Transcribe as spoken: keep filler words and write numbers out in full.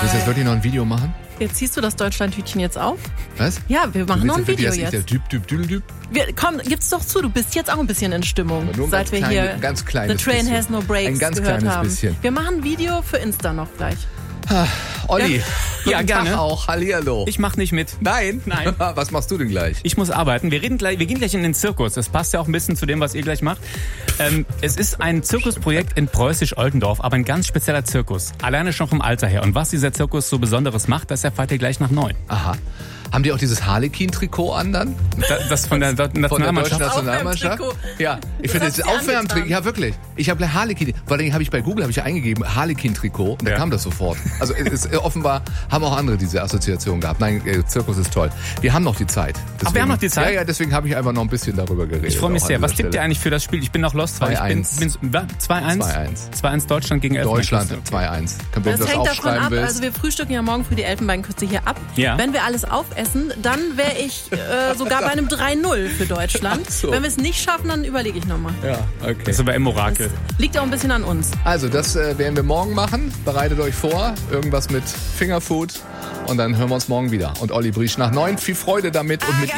willst du jetzt wirklich noch ein Video machen? Jetzt ziehst du das Deutschland-Tütchen jetzt auf? Was? Ja, wir machen noch ein Video jetzt. jetzt. Der Düb, Düb, Düb, Düb. Wir, komm, gib's doch zu, du bist jetzt auch ein bisschen in Stimmung, Aber nur ein seit ganz wir klein, hier ein ganz kleines The Train bisschen. Has No Brakes Ein ganz gehört kleines haben. bisschen. Wir machen ein Video für Insta noch gleich. Olli, Ja, guten gerne. Tag auch. Hallihallo. Ich mach nicht mit. Nein? Nein. Was machst du denn gleich? Ich muss arbeiten. Wir reden gleich, wir gehen gleich in den Zirkus. Das passt ja auch ein bisschen zu dem, was ihr gleich macht. Ähm, es ist ein Zirkusprojekt in Preußisch-Oldendorf, aber ein ganz spezieller Zirkus. Alleine schon vom Alter her. Und was dieser Zirkus so Besonderes macht, das erfahrt ihr gleich nach neun. Aha. Haben die auch dieses Harlequin-Trikot an dann? Da, das von der Do- Von der deutschen Nationalmannschaft. Nationalmannschaft? Aufwärmtrikot. Ja, ich finde hast das du dir Aufwärmtrikot, angetan. ja wirklich. Ich habe Harlequin, vor allem habe ich bei Google habe ich eingegeben Harlequin-Trikot und da Ja. kam das sofort. Also es ist, offenbar haben auch andere diese Assoziation gehabt. Nein, äh, Zirkus ist toll. Wir haben noch die Zeit. Deswegen, wir haben noch die Zeit? Ja, ja, deswegen habe ich einfach noch ein bisschen darüber geredet. Ich freue mich auch sehr. an Was dieser tippt ihr Stelle. eigentlich für das Spiel? Ich bin noch lost, weil ich bin, zwei eins. bin wa- zwei eins? zwei eins. zwei eins Deutschland gegen Deutschland Elfenbeinküste. zwei eins. Wenn du Das das hängt davon aufschreiben ab, willst. also wir frühstücken ja morgen für die Elfenbeinküste hier ab. Ja. Wenn wir alles aufessen, dann wäre ich äh, sogar bei einem drei null für Deutschland. Ach so. Wenn wir es nicht schaffen, dann überlege ich nochmal. ja, okay. Das ist aber im Orakel. Liegt auch ein bisschen an uns. Also, das äh, werden wir morgen machen. Bereitet euch vor. Irgendwas mit Fingerfood. Und dann hören wir uns morgen wieder. Und Olli Briesch nach neun. Viel Freude damit und mit